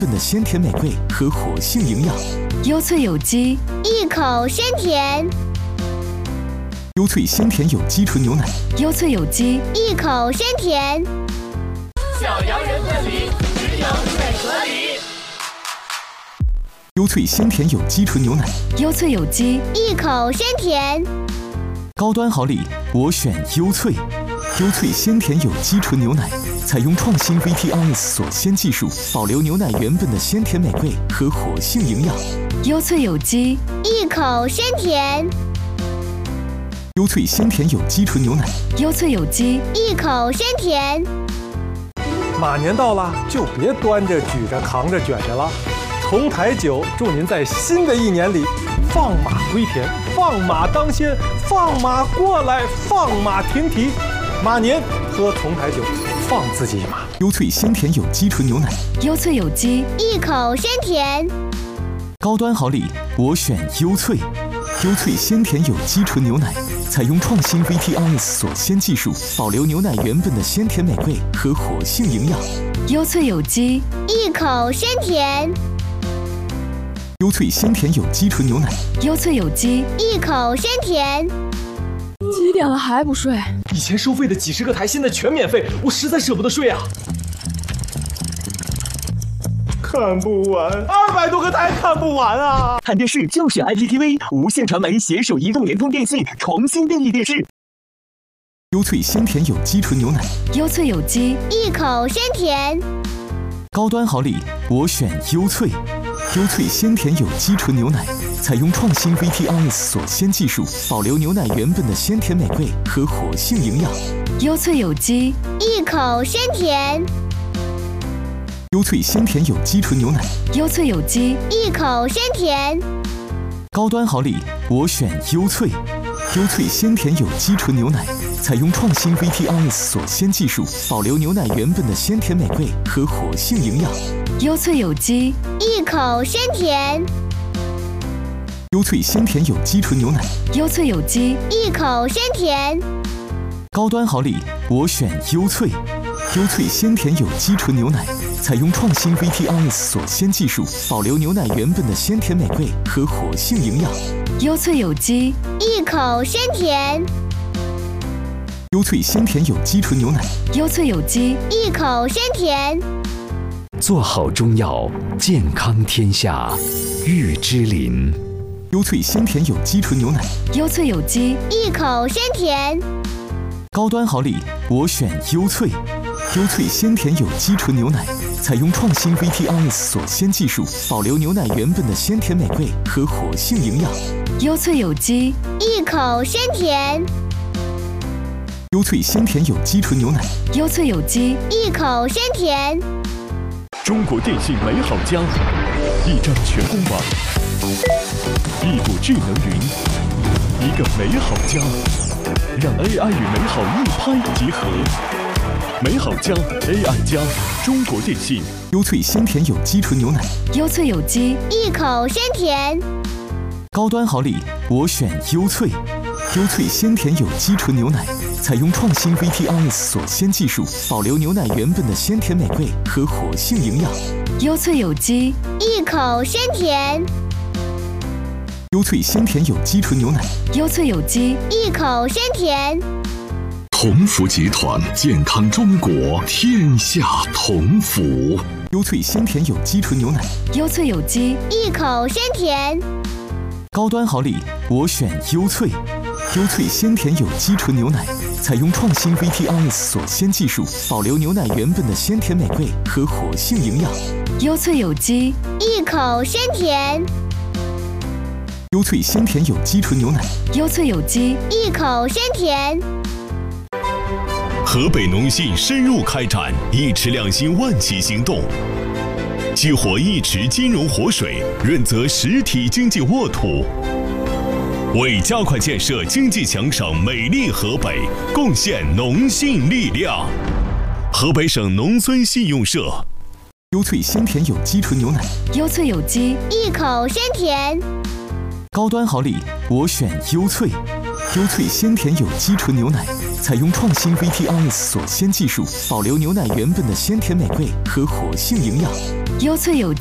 的鲜甜美味和活性营养。 优脆有机， 一口鲜甜。 优脆鲜甜有机纯牛奶， 优脆有机， 一口鲜甜。 小羊人分离，只有最合理。 优脆鲜甜有机纯牛奶， 优脆有机， 一口鲜甜。 高端好礼，我选优脆。优脆鲜甜有机纯牛奶，采用创新 VTRS 锁鲜技术，保留牛奶原本的鲜甜美味和活性营养。 优脆有机， 一口鲜甜。 优脆鲜甜有机纯牛奶， 优脆有机， 一口鲜甜。 马年到了，就别端着、举着、扛着、卷着了。重台酒祝您在新的一年里放马归田，放马当先，放马过来，放马停蹄。马年喝重台酒，放自己一马。 优脆鲜甜有机纯牛奶， 优脆有机， 一口鲜甜。 高端好礼，我选优脆。优脆鲜甜有机纯牛奶，采用创新 VTRS 锁鲜技术，保留牛奶原本的鲜甜美味和活性营养。 优脆有机， 一口鲜甜。 优脆鲜甜有机纯牛奶， 优脆有机， 一口鲜甜。 几点了还不睡？ 以前收费的几十个台，现在全免费，我实在舍不得睡啊！ 看不完，200多个台看不完啊！ 看电视就选 IPTV， 无线传媒携手移动、联通、电信重新定义电视。 优脆鲜甜有机纯牛奶， 优脆有机， 一口鲜甜。 高端好礼，我选优脆。优脆鲜甜有机纯牛奶，采用创新 VTRS 锁鲜技术，保留牛奶原本的鲜甜美味和活性营养。 优脆有机， 一口鲜甜。 优脆鲜甜有机纯牛奶， 优脆有机， 一口鲜甜。 高端好礼，我选优脆。优脆鲜甜有机纯牛奶，采用创新 VTRS 锁鲜技术，保留牛奶原本的鲜甜美味和活性营养。 优脆有机， 一口鲜甜。 优脆鲜甜有机纯牛奶， 优脆有机， 一口鲜甜。 高端好礼，我选优脆。优脆鲜甜有机纯牛奶，采用创新 VTRS 锁鲜技术，保留牛奶原本的鲜甜美味和活性营养。 优脆有机， 一口鲜甜。 优脆鲜甜有机纯牛奶， 优脆有机， 一口鲜甜。 做好中药，健康天下，玉芝林。 优脆鲜甜有机纯牛奶， 优脆有机， 一口鲜甜。 高端好礼，我选优脆。优脆鲜甜有机纯牛奶，采用创新 VTRS 锁鲜技术，保留牛奶原本的鲜甜美味和活性营养。 优脆有机， 一口鲜甜。 优脆鲜甜有机纯牛奶， 优脆有机， 一口鲜甜。 中国电信美好家，一张全公网，一股智能云，一个美好家，让 AI 与美好一拍即合。美好家 AI 加中国电信。 优脆鲜甜有机纯牛奶， 优脆有机， 一口鲜甜。 高端好礼，我选优脆。优脆鲜甜有机纯牛奶，采用创新 VTRS 锁鲜技术，保留牛奶原本的鲜甜美味和活性营养。 优脆有机， 一口鲜甜。 优脆鲜甜有机纯牛奶， 优脆有机， 一口鲜甜。 同福集团，健康中国，天下同福。 优脆鲜甜有机纯牛奶， 优脆有机， 一口鲜甜。 高端好礼，我选优脆。优脆鲜甜有机纯牛奶，采用创新 VTRS 锁鲜技术，保留牛奶原本的鲜甜美味和活性营养。 优脆有机， 一口鲜甜。 优脆鲜甜有机纯牛奶， 优脆有机， 一口鲜甜。 河北农信深入开展一池两新万企行动，激活一池金融活水，润泽实体经济沃土，为加快建设经济强省美丽河北贡献农信力量。河北省农村信用社。 优脆鲜甜有机纯牛奶， 优脆有机， 一口鲜甜。 高端好礼，我选优脆。优脆鲜甜有机纯牛奶， 采用创新 VTRS 锁鲜技术，保留牛奶原本的鲜甜美味和活性营养。 优萃有机。